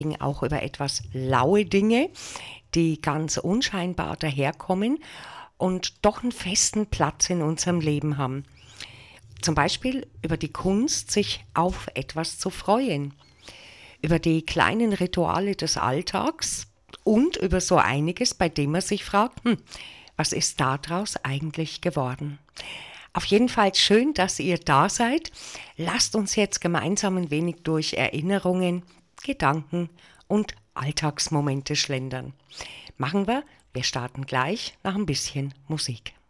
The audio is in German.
auch über etwas laue Dinge, die ganz unscheinbar daherkommen und doch einen festen Platz in unserem Leben haben. Zum Beispiel über die Kunst, sich auf etwas zu freuen, über die kleinen Rituale des Alltags und über so einiges, bei dem man sich fragt, was ist daraus eigentlich geworden? Auf jeden Fall schön, dass ihr da seid. Lasst uns jetzt gemeinsam ein wenig durch Erinnerungen, Gedanken und Alltagsmomente schlendern. Machen wir. Wir starten gleich nach ein bisschen Musik.